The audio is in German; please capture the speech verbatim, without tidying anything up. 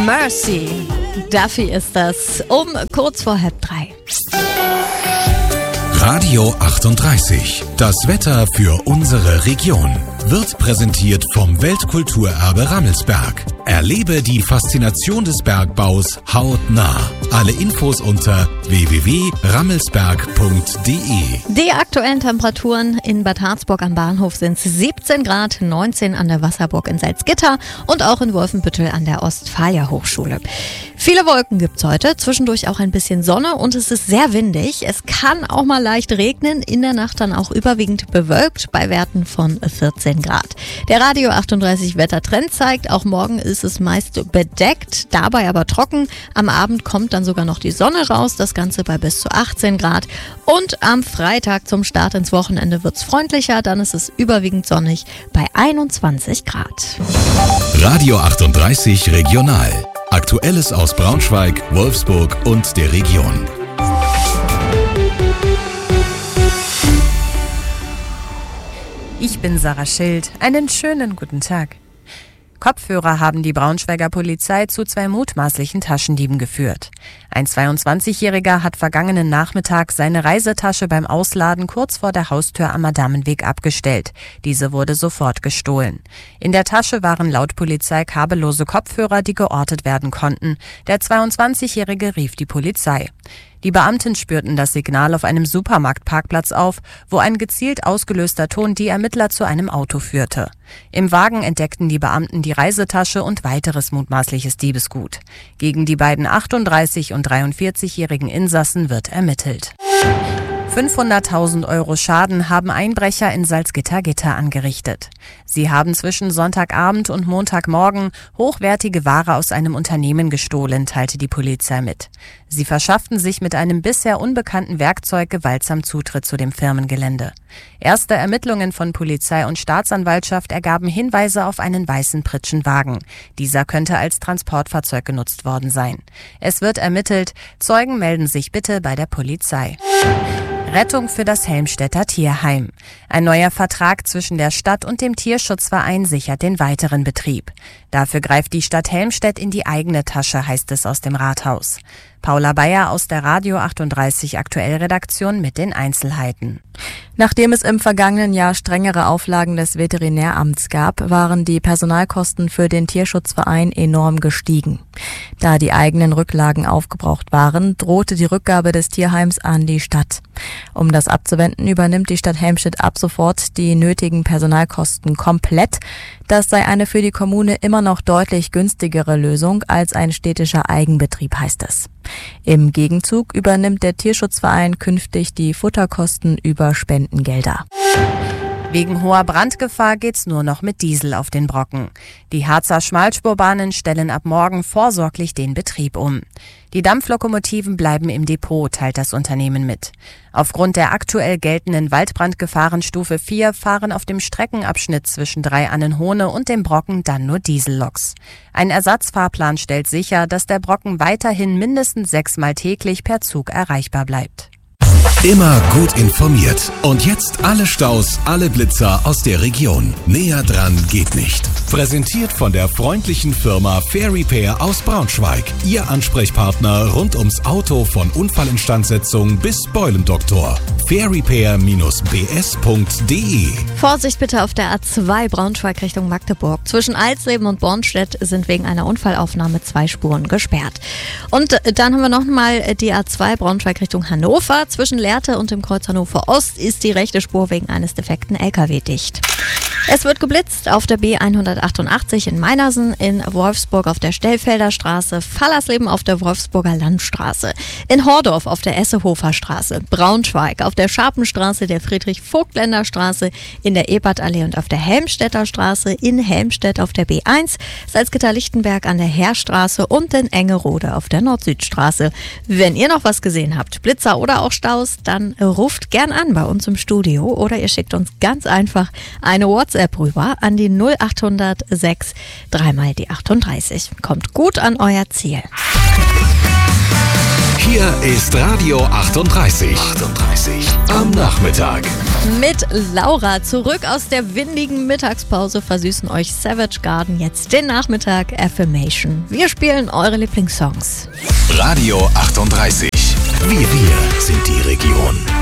Mercy. Duffy ist das, um kurz vor halb drei. Radio achtunddreißig. Das Wetter für unsere Region wird präsentiert vom Weltkulturerbe Rammelsberg. Erlebe die Faszination des Bergbaus hautnah. Alle Infos unter w w w punkt rammelsberg punkt d e. Die aktuellen Temperaturen in Bad Harzburg am Bahnhof sind siebzehn Grad, neunzehn an der Wasserburg in Salzgitter und auch in Wolfenbüttel an der Ostfalia Hochschule. Viele Wolken gibt's heute, zwischendurch auch ein bisschen Sonne und es ist sehr windig. Es kann auch mal leicht regnen, in der Nacht dann auch überwiegend bewölkt bei Werten von vierzehn Grad. Der Radio achtunddreißig Wettertrend zeigt, auch morgen ist es meist bedeckt, dabei aber trocken. Am Abend kommt dann sogar noch die Sonne raus, das Ganze bei bis zu achtzehn Grad. Und am Freitag zum Start ins Wochenende wird's freundlicher, dann ist es überwiegend sonnig bei einundzwanzig Grad. Radio achtunddreißig Regional. Aktuelles aus Braunschweig, Wolfsburg und der Region. Ich bin Sarah Schild. Einen schönen guten Tag. Kopfhörer haben die Braunschweiger Polizei zu zwei mutmaßlichen Taschendieben geführt. Ein zweiundzwanzigjähriger hat vergangenen Nachmittag seine Reisetasche beim Ausladen kurz vor der Haustür am Madamenweg abgestellt. Diese wurde sofort gestohlen. In der Tasche waren laut Polizei kabellose Kopfhörer, die geortet werden konnten. Der zweiundzwanzigjährige rief die Polizei. Die Beamten spürten das Signal auf einem Supermarktparkplatz auf, wo ein gezielt ausgelöster Ton die Ermittler zu einem Auto führte. Im Wagen entdeckten die Beamten die Reisetasche und weiteres mutmaßliches Diebesgut. Gegen die beiden achtunddreißig- und dreiundvierzigjährigen Insassen wird ermittelt. fünfhunderttausend Euro Schaden haben Einbrecher in Salzgitter-Gitter angerichtet. Sie haben zwischen Sonntagabend und Montagmorgen hochwertige Ware aus einem Unternehmen gestohlen, teilte die Polizei mit. Sie verschafften sich mit einem bisher unbekannten Werkzeug gewaltsam Zutritt zu dem Firmengelände. Erste Ermittlungen von Polizei und Staatsanwaltschaft ergaben Hinweise auf einen weißen Pritschenwagen. Dieser könnte als Transportfahrzeug genutzt worden sein. Es wird ermittelt. Zeugen melden sich bitte bei der Polizei. Rettung für das Helmstedter Tierheim. Ein neuer Vertrag zwischen der Stadt und dem Tierschutzverein sichert den weiteren Betrieb. Dafür greift die Stadt Helmstedt in die eigene Tasche, heißt es aus dem Rathaus. Paula Bayer aus der Radio achtunddreißig Aktuell-Redaktion mit den Einzelheiten. Nachdem es im vergangenen Jahr strengere Auflagen des Veterinäramts gab, waren die Personalkosten für den Tierschutzverein enorm gestiegen. Da die eigenen Rücklagen aufgebraucht waren, drohte die Rückgabe des Tierheims an die Stadt. Um das abzuwenden, übernimmt die Stadt Helmstedt ab sofort die nötigen Personalkosten komplett. Das sei eine für die Kommune immer noch deutlich günstigere Lösung als ein städtischer Eigenbetrieb, heißt es. Im Gegenzug übernimmt der Tierschutzverein künftig die Futterkosten über Spendengelder. Wegen hoher Brandgefahr geht's nur noch mit Diesel auf den Brocken. Die Harzer Schmalspurbahnen stellen ab morgen vorsorglich den Betrieb um. Die Dampflokomotiven bleiben im Depot, teilt das Unternehmen mit. Aufgrund der aktuell geltenden Waldbrandgefahrenstufe vier fahren auf dem Streckenabschnitt zwischen Drei-Annenhohne und dem Brocken dann nur Dieselloks. Ein Ersatzfahrplan stellt sicher, dass der Brocken weiterhin mindestens sechsmal täglich per Zug erreichbar bleibt. Immer gut informiert. Und jetzt alle Staus, alle Blitzer aus der Region. Näher dran geht nicht. Präsentiert von der freundlichen Firma Fair Repair aus Braunschweig. Ihr Ansprechpartner rund ums Auto von Unfallinstandsetzung bis Beulendoktor. fair repair Bindestrich b s punkt d e. Vorsicht bitte auf der A zwei Braunschweig Richtung Magdeburg. Zwischen Alsleben und Bornstedt sind wegen einer Unfallaufnahme zwei Spuren gesperrt. Und dann haben wir noch mal die A zwei Braunschweig Richtung Hannover. Zwischen Lehrte und dem Kreuz Hannover Ost ist die rechte Spur wegen eines defekten L K W dicht. Es wird geblitzt auf der B hundertachtundachtzig in Meinersen, in Wolfsburg auf der Stellfelder Straße, Fallersleben auf der Wolfsburger Landstraße, in Hordorf auf der Essehofer Straße, Braunschweig auf der Scharpenstraße, der Friedrich-Vogtländer Straße, in der Ebertallee und auf der Helmstedter Straße, in Helmstedt auf der B eins, Salzgitter-Lichtenberg an der Heerstraße und in Engerode auf der Nord-Süd-Straße. Wenn ihr noch was gesehen habt, Blitzer oder auch Staus, dann ruft gern an bei uns im Studio oder ihr schickt uns ganz einfach eine WhatsApp rüber an die null achthundert sechs dreimal die achtunddreißig. Kommt gut an euer Ziel. Hier ist Radio achtunddreißig. achtunddreißig am Nachmittag. Mit Laura zurück aus der windigen Mittagspause versüßen euch Savage Garden jetzt den Nachmittag Affirmation. Wir spielen eure Lieblingssongs. Radio achtunddreißig. Wir, wir sind die Region.